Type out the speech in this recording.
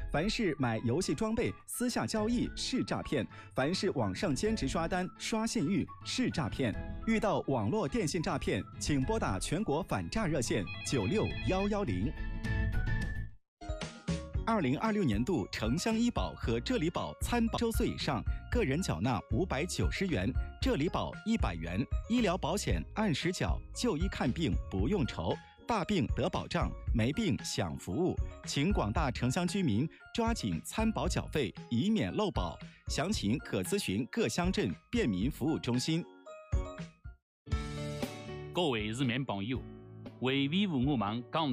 凡是买游戏装备私下交易是诈骗，凡是网上兼职刷单刷信誉是诈骗。遇到网络电信诈骗，请拨打全国反诈热线96110。2026年度城乡医保和浙理保参保周岁以上，个人缴纳590元，浙理保100元，医疗保险按时缴，就医看病不用愁，大病得保障，没病享服务。请广大城乡居民抓紧参保缴费，以免漏保。详情可咨询各乡镇便民服务中心。 各位市民朋友，为维护我们港